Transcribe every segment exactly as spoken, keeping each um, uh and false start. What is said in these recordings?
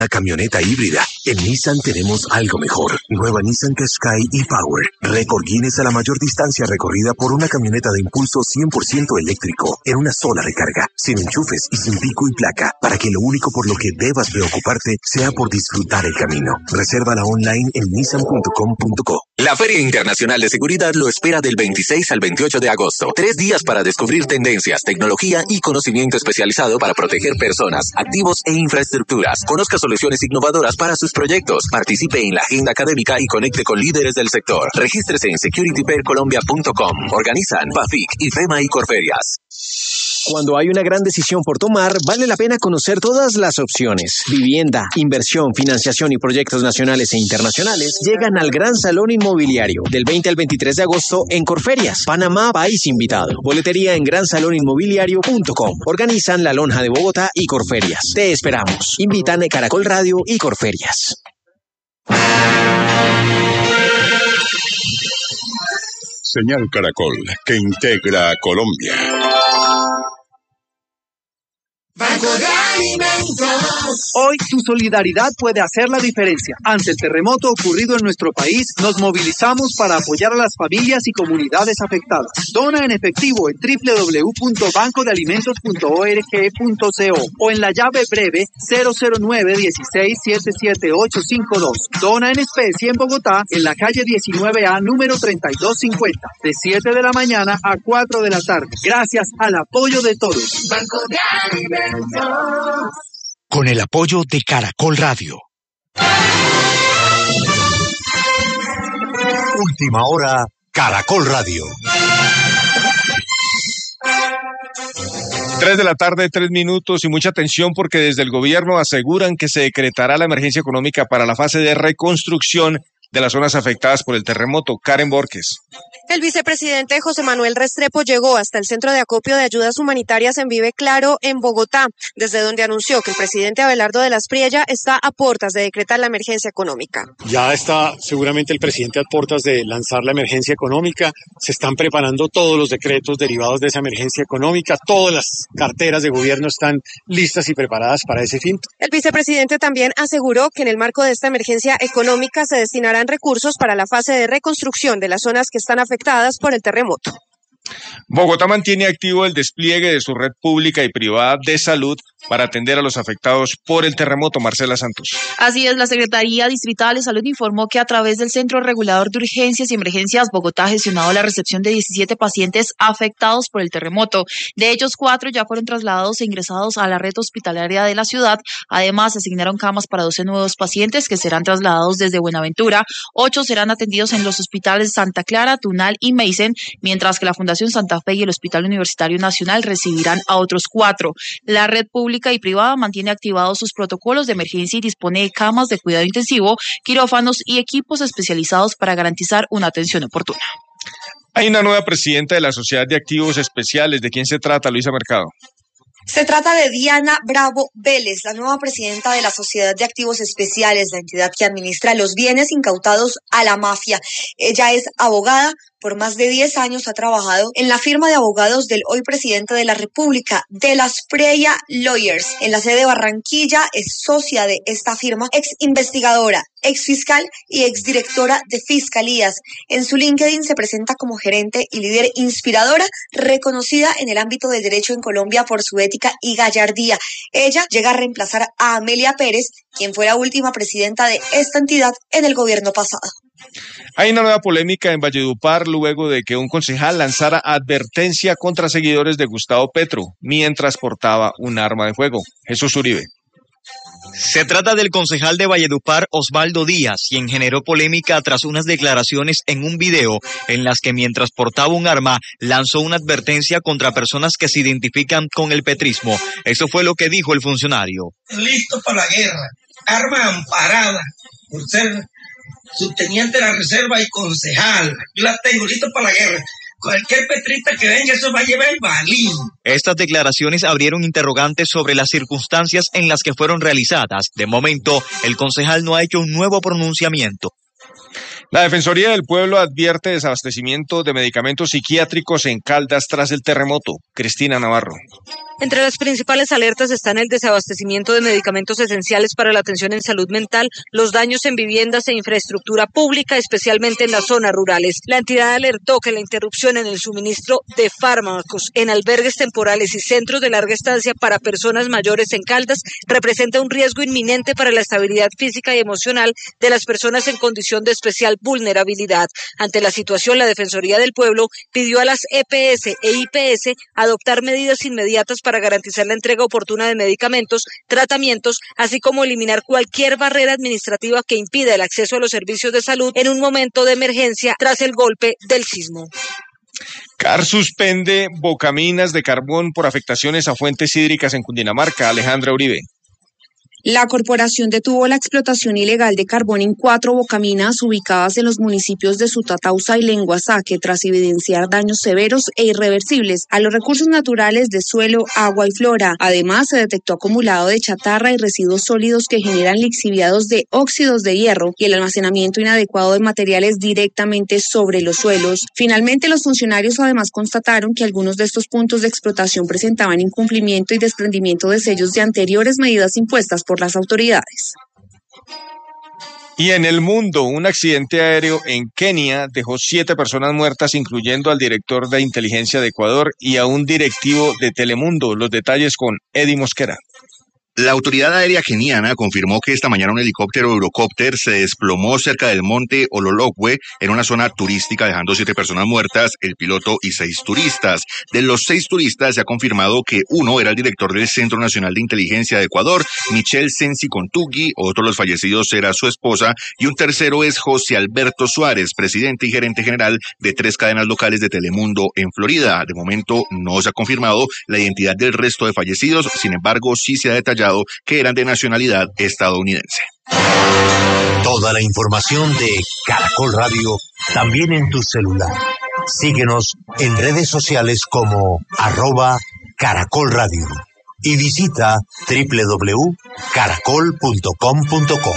Una camioneta híbrida. En Nissan tenemos algo mejor. Nueva Nissan Qashqai e-Power. Récord Guinness a la mayor distancia recorrida por una camioneta de impulso cien por ciento eléctrico en una sola recarga, sin enchufes y sin pico y placa, para que lo único por lo que debas preocuparte sea por disfrutar el camino. Resérvala online en nissan punto com punto co. La Feria Internacional de Seguridad lo espera del veintiséis al veintiocho de agosto. Tres días para descubrir tendencias, tecnología y conocimiento especializado para proteger personas, activos e infraestructuras. Conozca soluciones innovadoras para sus proyectos. Participe en la agenda académica y conecte con líderes del sector. Regístrese en security pair colombia punto com. Organizan Bafic, IFEMA y Corferias. Cuando hay una gran decisión por tomar, vale la pena conocer todas las opciones. Vivienda, inversión, financiación y proyectos nacionales e internacionales llegan al Gran Salón Inmobiliario del veinte al veintitrés de agosto en Corferias, Panamá, país invitado. Boletería en gran salón inmobiliario punto com. Organizan La Lonja de Bogotá y Corferias. Te esperamos. Invitan Caracol Radio y Corferias. Señal Caracol, que integra a Colombia. Banco de Alimentos. Hoy tu solidaridad puede hacer la diferencia. Ante el terremoto ocurrido en nuestro país, nos movilizamos para apoyar a las familias y comunidades afectadas. Dona en efectivo en doble u doble u doble u punto banco de alimentos punto org punto co o en la llave breve cero cero nueve dieciséis setenta y siete ocho cinco dos. Dona en especie en Bogotá, en la calle diecinueve A, número treinta y dos cincuenta, de siete de la mañana a cuatro de la tarde. Gracias al apoyo de todos. Banco de Alimentos. Con el apoyo de Caracol Radio. Última hora, Caracol Radio. Tres de la tarde, tres minutos y mucha atención porque desde el gobierno aseguran que se decretará la emergencia económica para la fase de reconstrucción de las zonas afectadas por el terremoto. Karen Borges. El vicepresidente José Manuel Restrepo llegó hasta el Centro de Acopio de Ayudas Humanitarias en Vive Claro, en Bogotá, desde donde anunció que el presidente Abelardo de las Priella está a puertas de decretar la emergencia económica. Ya está seguramente el presidente a puertas de lanzar la emergencia económica. Se están preparando todos los decretos derivados de esa emergencia económica. Todas las carteras de gobierno están listas y preparadas para ese fin. El vicepresidente también aseguró que en el marco de esta emergencia económica se destinarán recursos para la fase de reconstrucción de las zonas que están afectadas por el terremoto. Bogotá mantiene activo el despliegue de su red pública y privada de salud para atender a los afectados por el terremoto. Marcela Santos. Así es, la Secretaría Distrital de Salud informó que a través del Centro Regulador de Urgencias y Emergencias, Bogotá ha gestionado la recepción de diecisiete pacientes afectados por el terremoto. De ellos, cuatro ya fueron trasladados e ingresados a la red hospitalaria de la ciudad. Además, se asignaron camas para doce nuevos pacientes que serán trasladados desde Buenaventura. Ocho serán atendidos en los hospitales Santa Clara, Tunal y Meisen, mientras que la Fundación Santa Fe y el Hospital Universitario Nacional recibirán a otros cuatro. La red pública y privada mantiene activados sus protocolos de emergencia y dispone de camas de cuidado intensivo, quirófanos y equipos especializados para garantizar una atención oportuna. Hay una nueva presidenta de la Sociedad de Activos Especiales. ¿De quién se trata, Luisa Mercado? Se trata de Diana Bravo Vélez, la nueva presidenta de la Sociedad de Activos Especiales, la entidad que administra los bienes incautados a la mafia. Ella es abogada. Por más de diez años ha trabajado en la firma de abogados del hoy presidente de la República, de las Priella Lawyers. En la sede de Barranquilla es socia de esta firma, ex investigadora, ex fiscal y ex directora de fiscalías. En su LinkedIn se presenta como gerente y líder inspiradora, reconocida en el ámbito del derecho en Colombia por su ética y gallardía. Ella llega a reemplazar a Amelia Pérez, quien fue la última presidenta de esta entidad en el gobierno pasado. Hay una nueva polémica en Valledupar luego de que un concejal lanzara advertencia contra seguidores de Gustavo Petro mientras portaba un arma de fuego. Jesús Uribe. Se trata del concejal de Valledupar, Osvaldo Díaz, quien generó polémica tras unas declaraciones en un video en las que mientras portaba un arma lanzó una advertencia contra personas que se identifican con el petrismo. Eso fue lo que dijo el funcionario. Listo para la guerra, arma amparada por ser subteniente de la reserva y concejal. Yo la tengo listo para la guerra. Cualquier petrista que venga, eso va a llevar el balín. Estas declaraciones abrieron interrogantes sobre las circunstancias en las que fueron realizadas. De momento, el concejal no ha hecho un nuevo pronunciamiento. La Defensoría del Pueblo advierte desabastecimiento de medicamentos psiquiátricos en Caldas tras el terremoto. Cristina Navarro. Entre las principales alertas están el desabastecimiento de medicamentos esenciales para la atención en salud mental, los daños en viviendas e infraestructura pública, especialmente en las zonas rurales. La entidad alertó que la interrupción en el suministro de fármacos en albergues temporales y centros de larga estancia para personas mayores en Caldas representa un riesgo inminente para la estabilidad física y emocional de las personas en condición de especial vulnerabilidad. Ante la situación, la Defensoría del Pueblo pidió a las E P S e I P S adoptar medidas inmediatas para garantizar la entrega oportuna de medicamentos, tratamientos, así como eliminar cualquier barrera administrativa que impida el acceso a los servicios de salud en un momento de emergencia tras el golpe del sismo. C A R suspende bocaminas de carbón por afectaciones a fuentes hídricas en Cundinamarca. Alejandra Uribe. La corporación detuvo la explotación ilegal de carbón en cuatro bocaminas ubicadas en los municipios de Sutatausa y Lenguasaque tras evidenciar daños severos e irreversibles a los recursos naturales de suelo, agua y flora. Además, se detectó acumulado de chatarra y residuos sólidos que generan lixiviados de óxidos de hierro y el almacenamiento inadecuado de materiales directamente sobre los suelos. Finalmente, los funcionarios además constataron que algunos de estos puntos de explotación presentaban incumplimiento y desprendimiento de sellos de anteriores medidas impuestas por las autoridades. Y en el mundo, un accidente aéreo en Kenia dejó siete personas muertas, incluyendo al director de inteligencia de Ecuador y a un directivo de Telemundo. Los detalles con Eddie Mosquera. La autoridad aérea keniana confirmó que esta mañana un helicóptero Eurocopter se desplomó cerca del monte Ololokwe en una zona turística, dejando siete personas muertas, el piloto y seis turistas. De los seis turistas se ha confirmado que uno era el director del Centro Nacional de Inteligencia de Ecuador, Michel Sensi Contugui, otro de los fallecidos era su esposa y un tercero es José Alberto Suárez, presidente y gerente general de tres cadenas locales de Telemundo en Florida. De momento no se ha confirmado la identidad del resto de fallecidos, sin embargo sí se ha detallado que eran de nacionalidad estadounidense. Toda la información de Caracol Radio también en tu celular. Síguenos en redes sociales como arroba Caracol Radio y visita doble u doble u doble u punto caracol punto com punto co.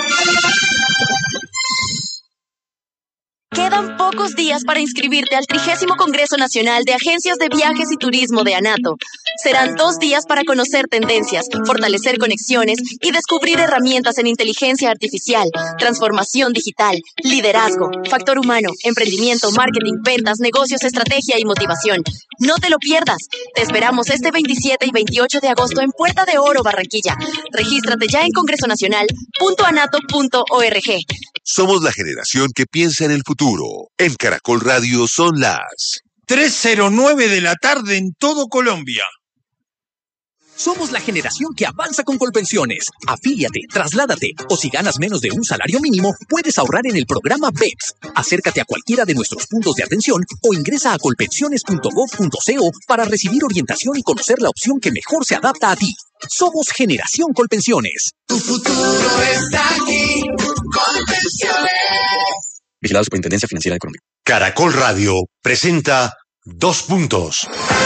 Quedan pocos días para inscribirte al trigésimo Congreso Nacional de Agencias de Viajes y Turismo de ANATO. Serán dos días para conocer tendencias, fortalecer conexiones y descubrir herramientas en inteligencia artificial, transformación digital, liderazgo, factor humano, emprendimiento, marketing, ventas, negocios, estrategia y motivación. No te lo pierdas. Te esperamos este veintisiete y veintiocho de agosto en Puerta de Oro, Barranquilla. Regístrate ya en congreso nacional punto anato punto org. Somos la generación que piensa en el futuro. En Caracol Radio son las tres cero nueve de la tarde en todo Colombia. Somos la generación que avanza con Colpensiones. Afíliate, trasládate o si ganas menos de un salario mínimo, puedes ahorrar en el programa B E P S. Acércate a cualquiera de nuestros puntos de atención o ingresa a colpensiones punto gob punto co para recibir orientación y conocer la opción que mejor se adapta a ti. Somos Generación Colpensiones. Tu futuro está aquí, Colpensiones. Vigilado Superintendencia Financiera de Colombia. Caracol Radio presenta Dos Puntos.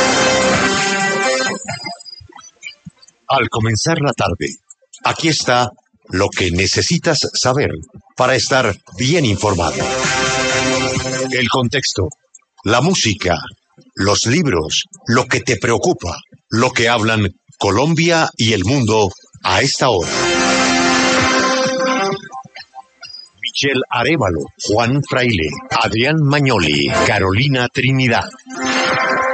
Al comenzar la tarde, aquí está lo que necesitas saber para estar bien informado. El contexto, la música, los libros, lo que te preocupa, lo que hablan Colombia y el mundo a esta hora. Michelle Arévalo, Juan Fraile, Adrián Mañoli, Carolina Trinidad.